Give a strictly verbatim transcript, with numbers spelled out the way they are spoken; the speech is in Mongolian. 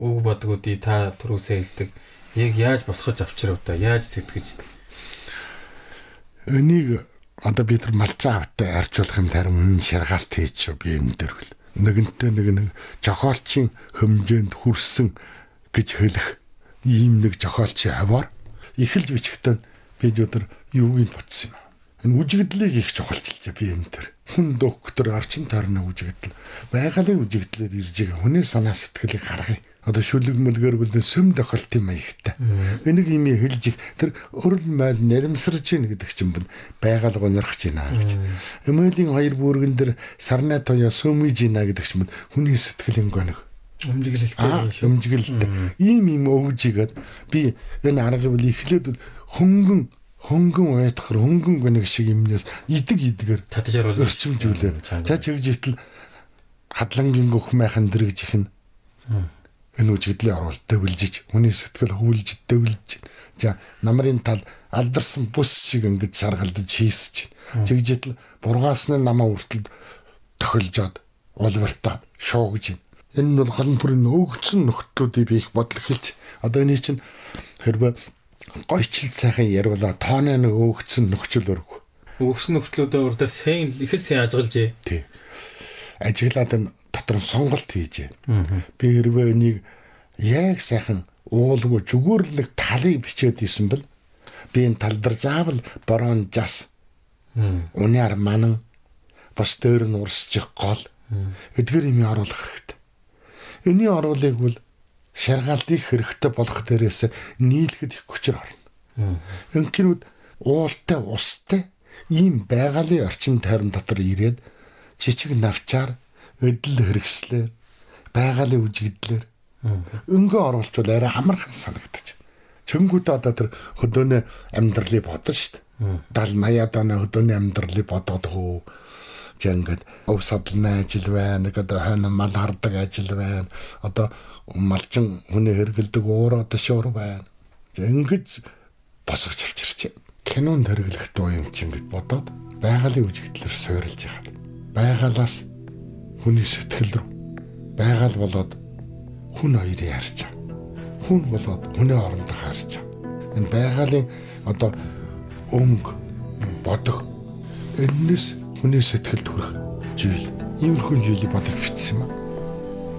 үг бодгоодий та түрүүсээ хэлдэг. Яг яаж босгож авчрав та? Яаж сэтгэж? Энийг одоо бид нар малцаа автай арчуулах юм тарим шаргаалт хийж би юм дээр бол нэгэнтээ нэг нэг жохоолчийн хэмжээнд хүрсэн гэж хэлэх ийм нэг жохоолчийн аваар эхэлж бичихтэн бид өдөр юуг нь бодсон юм. Энэ үжигдлийг их чухалчилж би энэ төр хүн доктор орчин тойрны үжигдэл байгалийн үжигдлээр ирж байгаа хүний санаа сэтгэлийг гаргая. Одоо шүлэг мөлгөр бүлдэн сүм тохиолт юм аягтай. Энийг юм хэлж тэр өрөл майл нэрмсэрж ийн гэдэг чинь байгаль гонорхож байна гэж. Эмээлийн хоёр бүргэн дээр сарна тоё сүмж ийна гэдэг чинь хүний сэтгэлийн гоног. Өмжиглэлтэй өмжиглэлтэй. Ийм юм өвжигээд би энэ аргыг бол эхлээд хөнгөн хөнгөн уйтгахэр хөнгөн гоног шиг юмнаас идэг идгээр татаж оруулж өрчимжүүлээ. За чигжитл хадлангийн гөх майхан дэрэгж ихнэ. Энэ үжигдлийн оруулалт дэвлжиж хүний сэтгэл хөвлж дэвлж. За намрын тал алдарсан бүс шиг ингэж саргалдаж хийсэж. Чигжитл бургаас нь намаа үртэл тохилжоод улвартаад шуугж. Энэ нь бол голн бүрийн өөгцөн нөхдлүүдийг би их бодол хэлж. Одоо энэ чинь хэрвээ гойчл сайхан ярвала тооны нэг өөгцөн нөхцөл өргө. Өөгсөн нөхцлүүдээ урдаар сайн их л сайн ажиглажээ. Тий. Ажиглаад энэ дотор нь сонголт хийжээ. Би хэрвээ энийг яг сайхан уулгүй зүгээр л нэг талыг бичээд исэн бэл би энэ тал дээр заавал борон жас униар манан бас дээр нь урсчих гол эдгээр юм оруулах хэрэгтэй. Эний оруулыг бол шаргаалт их хэрэгтэй болох дээрээс нийлэхэд их хүчээр орно. Инкинүүд уултай устай ийм байгалийн орчин тойрон дотор ирээд жижиг навчаар эдэл хэрэгслээр байгалийн үжигдлэр өнгө оруулчвал арай амархан санагдаж. Чөнгүүд одоо тэр хөдөөний амьдралыг бодно шүү дээ. Дал маяад оноо хөдөөний амьдралыг бодоод хөө. За ингээд өв садлны ажил байна. Одоо хойно мал хардаг ажил байна. Одоо малчин хүний хэрэгэлдэг уураа ташуур байна. За ингэж босгож авчирч. Кинонд хэрэглэх дуу юм чинь гэж бодоод байгалийн үжигдлэр суурилж байгаа. Байгалаас хүний сэтгэл рүү байгаль болоод хүн хоёрыг харж байгаа. Хүн болоод хүний орондоо харж байгаа. Энэ байгалийн одоо өнгө бодох энэс хүний сэтгэлд хүрэх зүйл. Иймэрхүү зүйлийг бодож бичсэн юм.